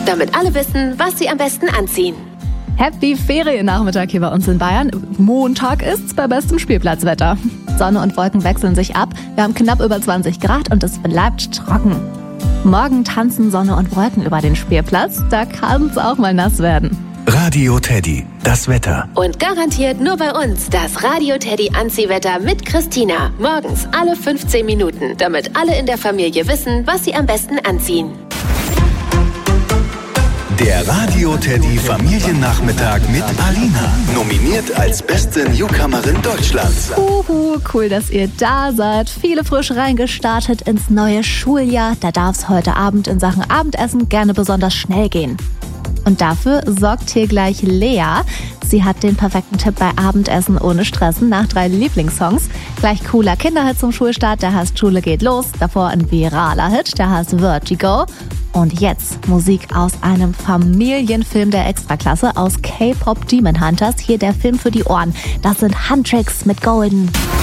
damit alle wissen, was sie am besten anziehen. Happy Feriennachmittag hier bei uns in Bayern. Montag ist's bei bestem Spielplatzwetter. Sonne und Wolken wechseln sich ab. Wir haben knapp über 20 Grad und es bleibt trocken. Morgen tanzen Sonne und Wolken über den Spielplatz. Da kann's auch mal nass werden. Radio Teddy, das Wetter. Und garantiert nur bei uns das Radio Teddy Anziehwetter mit Christina. Morgens alle 15 Minuten, damit alle in der Familie wissen, was sie am besten anziehen. Der Radio Teddy Familiennachmittag mit Alina. Nominiert als beste Newcomerin Deutschlands. Cool, dass ihr da seid. Viele frisch reingestartet ins neue Schuljahr. Da darf es heute Abend in Sachen Abendessen gerne besonders schnell gehen. Und dafür sorgt hier gleich Lea. Sie hat den perfekten Tipp bei Abendessen ohne Stressen nach 3 Lieblingssongs. Gleich cooler Kinderhit zum Schulstart, der heißt Schule geht los. Davor ein viraler Hit, der heißt Vertigo. Und jetzt Musik aus einem Familienfilm der Extraklasse aus K-Pop Demon Hunters. Hier der Film für die Ohren. Das sind Huntrix mit Golden.